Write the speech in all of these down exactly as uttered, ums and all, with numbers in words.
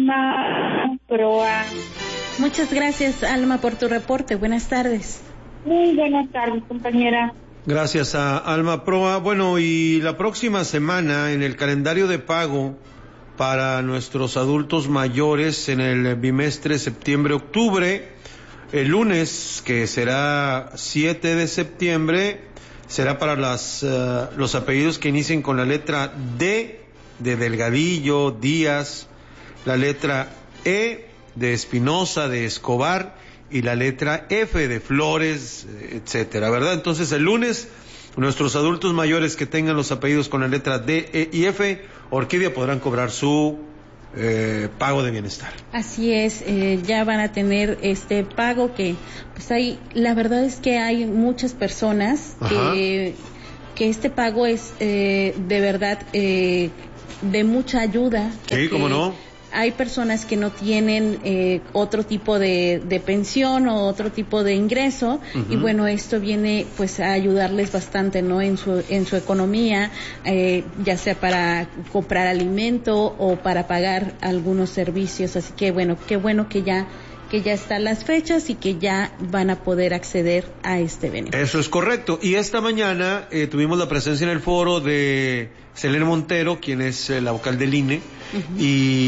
Alma Proa. Muchas gracias, Alma, por tu reporte. Buenas tardes. Muy buenas tardes, compañera. Gracias a Alma Proa. Bueno, y la próxima semana en el calendario de pago para nuestros adultos mayores en el bimestre septiembre-octubre, el lunes, que será siete de septiembre, será para las, uh, los apellidos que inicien con la letra D de Delgadillo, Díaz, la letra E de Espinosa, de Escobar, y la letra F de Flores, etcétera, ¿verdad? Entonces el lunes, nuestros adultos mayores que tengan los apellidos con la letra D, E y F, Orquídea, podrán cobrar su eh, pago de bienestar. Así es, eh, ya van a tener este pago que, pues hay, la verdad es que hay muchas personas que, que este pago es eh, de verdad eh, de mucha ayuda. Sí, cómo no. Hay personas que no tienen eh, otro tipo de, de pensión o otro tipo de ingreso, uh-huh. y bueno, esto viene pues a ayudarles bastante, ¿no? En su en su economía, eh, ya sea para comprar alimento o para pagar algunos servicios. Así que bueno, qué bueno que ya que ya están las fechas y que ya van a poder acceder a este beneficio. Eso es correcto. Y esta mañana eh, tuvimos la presencia en el foro de Selene Montero, quien es eh, la vocal del I N E, uh-huh.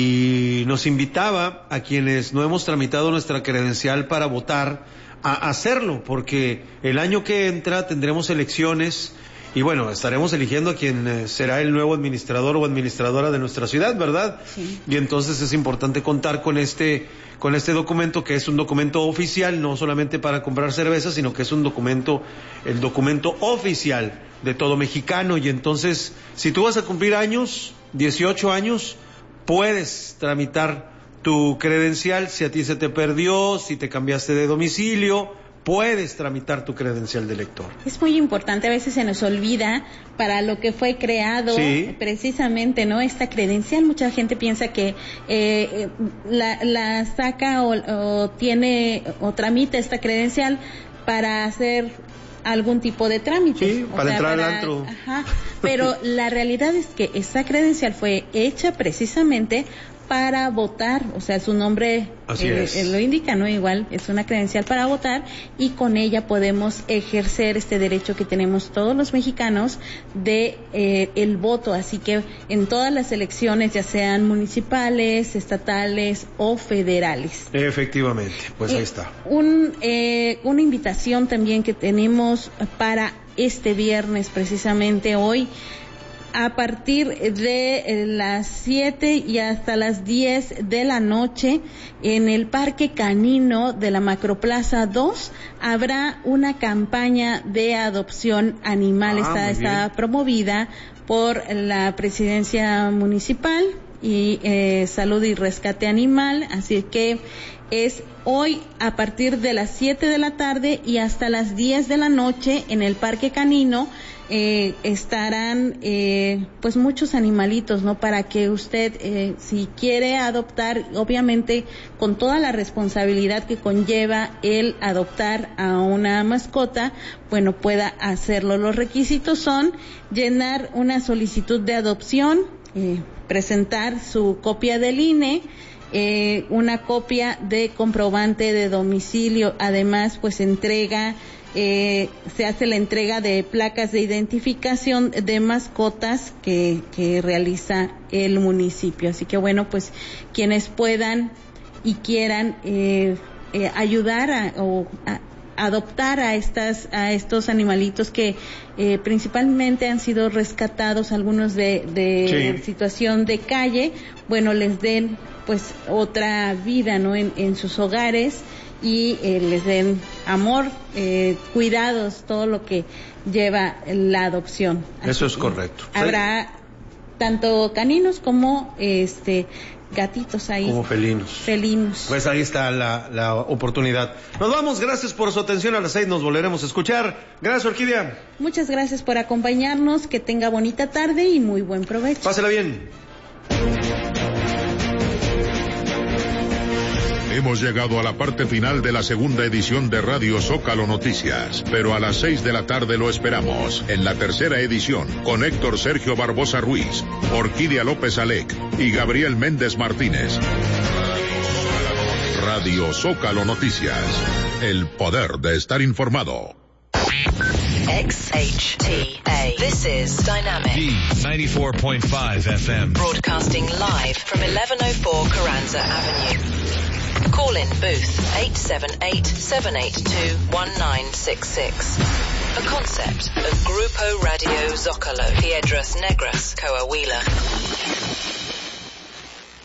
y nos invitaba a quienes no hemos tramitado nuestra credencial para votar a hacerlo, porque el año que entra tendremos elecciones y bueno, estaremos eligiendo a quien será el nuevo administrador o administradora de nuestra ciudad, ¿verdad? Sí. Y entonces es importante contar con este con este documento, que es un documento oficial, no solamente para comprar cerveza, sino que es un documento, el documento oficial de todo mexicano. Y entonces, si tú vas a cumplir años, dieciocho años, puedes tramitar tu credencial. Si a ti se te perdió, si te cambiaste de domicilio, puedes tramitar tu credencial de elector. Es muy importante, a veces se nos olvida para lo que fue creado, sí. precisamente, ¿no? Esta credencial, mucha gente piensa que eh, la, la saca o, o tiene o tramita esta credencial para hacer algún tipo de trámite. Sí, para sea, entrar para, al antro. Ajá, pero la realidad es que esta credencial fue hecha precisamente para votar, o sea, su nombre eh, lo indica, ¿no? Igual es una credencial para votar y con ella podemos ejercer este derecho que tenemos todos los mexicanos de eh, el voto. Así que en todas las elecciones, ya sean municipales, estatales o federales. Efectivamente, pues eh, ahí está. Un, eh, una invitación también que tenemos para este viernes, precisamente hoy, a partir de las siete y hasta las diez de la noche, en el Parque Canino de la Macroplaza dos, habrá una campaña de adopción animal. Ah, está, está promovida por la Presidencia Municipal y eh, Salud y Rescate Animal, así que es hoy a partir de las siete de la tarde y hasta las diez de la noche en el Parque Canino. Eh, estarán eh, pues muchos animalitos, ¿no? Para que usted, eh, si quiere adoptar, obviamente con toda la responsabilidad que conlleva el adoptar a una mascota, bueno, pueda hacerlo. Los requisitos son llenar una solicitud de adopción, eh, presentar su copia del I N E, eh, una copia de comprobante de domicilio, además pues entrega Eh, se hace la entrega de placas de identificación de mascotas que, que realiza el municipio. Así que bueno, pues quienes puedan y quieran eh, eh, ayudar a, o a, adoptar a estas a estos animalitos que eh, principalmente han sido rescatados, algunos de, de sí. situación de calle, bueno, les den pues otra vida, ¿no? En, en sus hogares y eh, les den amor, eh, cuidados, todo lo que lleva la adopción. Así Eso es correcto. Habrá sí. tanto caninos como este gatitos ahí. Como felinos. Felinos. Pues ahí está la, la oportunidad. Nos vamos, gracias por su atención. A las seis nos volveremos a escuchar. Gracias, Orquídea. Muchas gracias por acompañarnos, que tenga bonita tarde y muy buen provecho. Pásela bien. Hemos llegado a la parte final de la segunda edición de Radio Zócalo Noticias, pero a las seis de la tarde lo esperamos en la tercera edición con Héctor Sergio Barbosa Ruiz, Orquídea López Alec y Gabriel Méndez Martínez. Radio Zócalo Noticias. El poder de estar informado. X H T A. This is Dynamic. D ninety-four point five F M. Broadcasting live from eleven oh four Carranza Avenue. Call in booth eight seven eight, seven eight two, one nine six six. A concept of Grupo Radio Zócalo, Piedras Negras, Coahuila.